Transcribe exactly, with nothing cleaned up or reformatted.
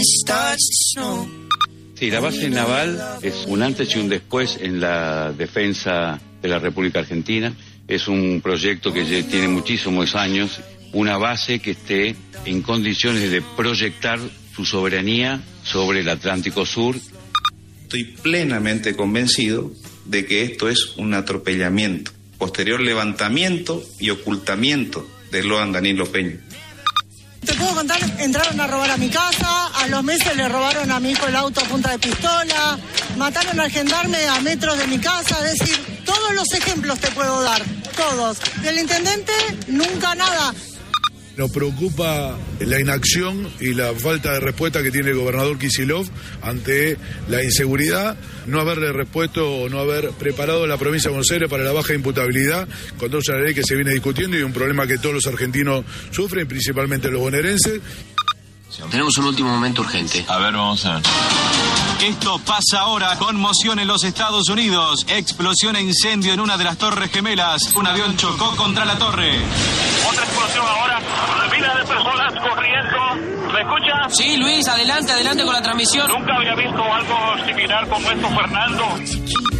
Sí, la base naval es un antes y un después en la defensa de la República Argentina. Es un proyecto que ya tiene muchísimos años, una base que esté en condiciones de proyectar su soberanía sobre el Atlántico Sur. Estoy plenamente convencido de que esto es un atropellamiento, posterior levantamiento y ocultamiento de Loan Danilo Peña. Te puedo contar, entraron a robar a mi casa, a los meses le robaron a mi hijo el auto a punta de pistola, mataron al gendarme a metros de mi casa, es decir, todos los ejemplos te puedo dar, todos. Del intendente, nunca nada. Nos preocupa la inacción y la falta de respuesta que tiene el gobernador Kicillof ante la inseguridad, no haberle respuesto o no haber preparado la provincia de Buenos Aires para la baja imputabilidad, contra una ley que se viene discutiendo y un problema que todos los argentinos sufren, principalmente los bonaerenses. Tenemos un último momento urgente. A ver, vamos a ver. Esto pasa ahora. Conmoción en los Estados Unidos. Explosión e incendio en una de las Torres Gemelas. Un avión chocó contra la torre. Otra explosión ahora. Miles de personas corriendo. ¿Me escucha? Sí, Luis, adelante, adelante con la transmisión. Nunca había visto algo similar como esto, Fernando.